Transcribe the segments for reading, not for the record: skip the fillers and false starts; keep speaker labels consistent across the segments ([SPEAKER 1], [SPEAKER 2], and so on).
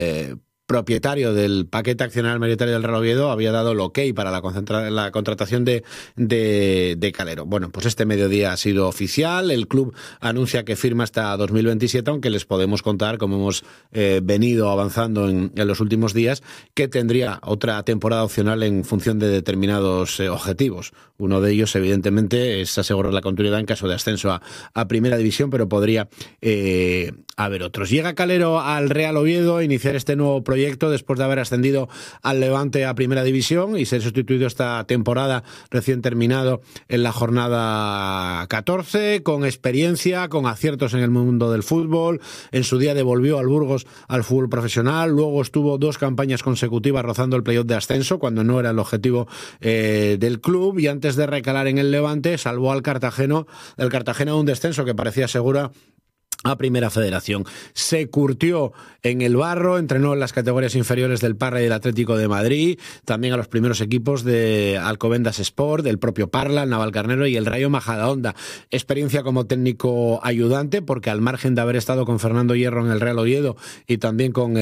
[SPEAKER 1] propietario del paquete accionario mayoritario del Real Oviedo, había dado el ok para la contratación de Calero. Bueno, pues este mediodía ha sido oficial. El club anuncia que firma hasta 2027, aunque les podemos contar, como hemos venido avanzando en los últimos días, que tendría otra temporada opcional en función de determinados objetivos. Uno de ellos, evidentemente, es asegurar la continuidad en caso de ascenso a Primera División, pero podría haber otros. Llega Calero al Real Oviedo a iniciar este nuevo proyecto después de haber ascendido al Levante a Primera División y ser sustituido esta temporada recién terminado en la jornada 14, con experiencia, con aciertos en el mundo del fútbol. En su día devolvió al Burgos al fútbol profesional, luego estuvo 2 campañas consecutivas rozando el playoff de ascenso cuando no era el objetivo del club, y antes de recalar en el Levante salvó al Cartagena de un descenso que parecía segura a Primera Federación. Se curtió en el barro, entrenó en las categorías inferiores del Parla y del Atlético de Madrid, también a los primeros equipos de Alcobendas Sport, del propio Parla, el Navalcarnero y el Rayo Majadahonda. Experiencia como técnico ayudante, porque al margen de haber estado con Fernando Hierro en el Real Oviedo y también con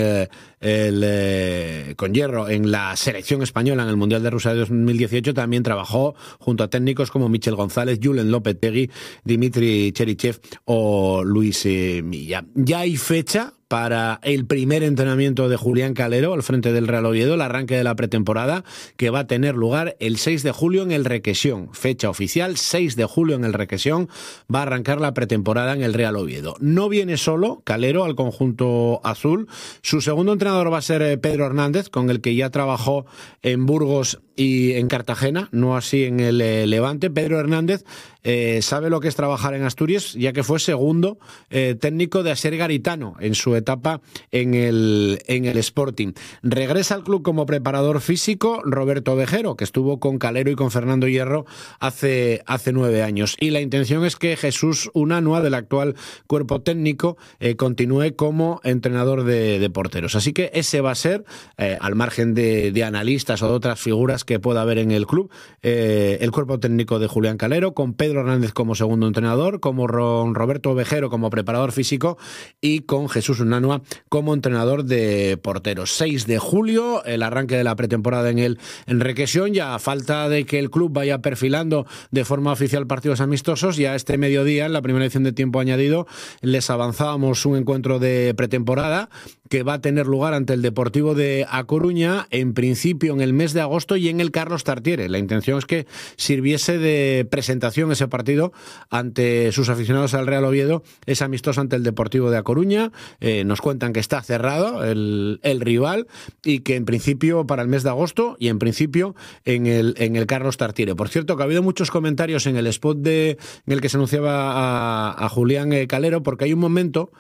[SPEAKER 1] Hierro en la selección española en el Mundial de Rusia de 2018, también trabajó junto a técnicos como Michel González, Julen Lopetegui, Dimitri Cherichev o Luis Milla. Ya hay fecha para el primer entrenamiento de Julián Calero al frente del Real Oviedo, el arranque de la pretemporada, que va a tener lugar el 6 de julio en el Requesión. Fecha oficial, 6 de julio en el Requesión, va a arrancar la pretemporada en el Real Oviedo. No viene solo Calero al conjunto azul. Su segundo entrenador va a ser Pedro Hernández, con el que ya trabajó en Burgos y en Cartagena, no así en el Levante. Pedro Hernández sabe lo que es trabajar en Asturias, ya que fue segundo técnico de Asier Garitano en su etapa en el Sporting. Regresa al club como preparador físico Roberto Vejero, que estuvo con Calero y con Fernando Hierro hace 9 años. Y la intención es que Jesús Unanua, del actual cuerpo técnico, continúe como entrenador de porteros. Así que ese va a ser, al margen de analistas o de otras figuras que pueda haber en el club, el cuerpo técnico de Julián Calero, con Pedro Hernández como segundo entrenador, como Roberto Vejero como preparador físico y con Jesús Unanua como entrenador de porteros. 6 de julio, el arranque de la pretemporada en Requesión, ya a falta de que el club vaya perfilando de forma oficial partidos amistosos. Ya este mediodía, en la primera edición de Tiempo Añadido, les avanzábamos un encuentro de pretemporada que va a tener lugar ante el Deportivo de A Coruña, en principio en el mes de agosto, y en el Carlos Tartiere. La intención es que sirviese de presentación ese partido ante sus aficionados al Real Oviedo. Es amistoso ante el Deportivo de A Coruña. Nos cuentan que está cerrado el rival y que en principio para el mes de agosto y en principio en el Carlos Tartiere. Por cierto, que ha habido muchos comentarios en el spot en el que se anunciaba a Julián Calero, porque hay un momento...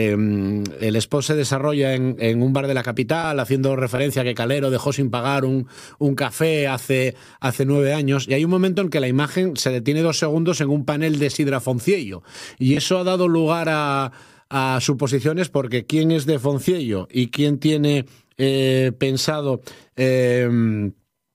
[SPEAKER 1] el spot se desarrolla en un bar de la capital, haciendo referencia a que Calero dejó sin pagar un café hace 9 años, y hay un momento en que la imagen se detiene 2 segundos en un panel de Sidra Fonciello, y eso ha dado lugar a suposiciones, porque quién es de Fonciello y quién tiene pensado tiene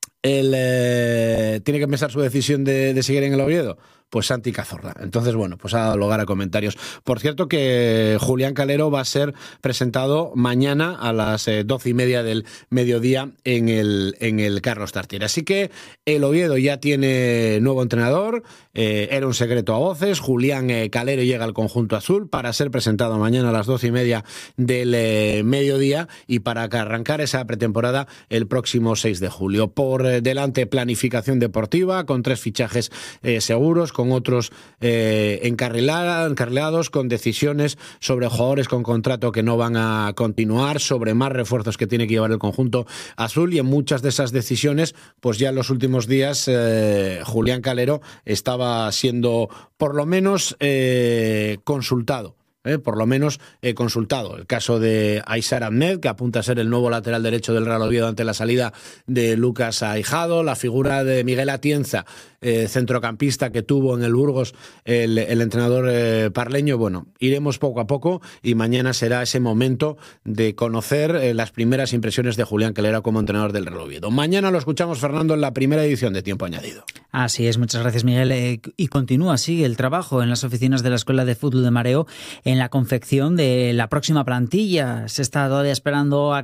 [SPEAKER 1] que pensar su decisión de seguir en el Oviedo. Pues Santi Cazorla. Entonces, bueno, pues ha dado lugar a comentarios. Por cierto, que Julián Calero va a ser presentado mañana a las 12:30 del mediodía en el Carlos Tartiere. Así que el Oviedo ya tiene nuevo entrenador. Era un secreto a voces. Julián Calero llega al conjunto azul para ser presentado mañana a las 12:30 del mediodía y para arrancar esa pretemporada el próximo 6 de julio. Por delante, planificación deportiva con 3 fichajes seguros, con otros encarrilados, con decisiones sobre jugadores con contrato que no van a continuar, sobre más refuerzos que tiene que llevar el conjunto azul, y en muchas de esas decisiones, pues ya en los últimos días Julián Calero estaba siendo por lo menos consultado. El caso de Aysar Ahmed, que apunta a ser el nuevo lateral derecho del Real Oviedo ante la salida de Lucas Aijado, la figura de Miguel Atienza, centrocampista que tuvo en el Burgos el entrenador parleño. Bueno, iremos poco a poco y mañana será ese momento de conocer las primeras impresiones de Julián Kelera como entrenador del Real Oviedo. Mañana lo escuchamos, Fernando, en la primera edición de Tiempo Añadido.
[SPEAKER 2] Así es, muchas gracias, Miguel. Y continúa así el trabajo en las oficinas de la Escuela de Fútbol de Mareo en la confección de la próxima plantilla. Se está todavía esperando a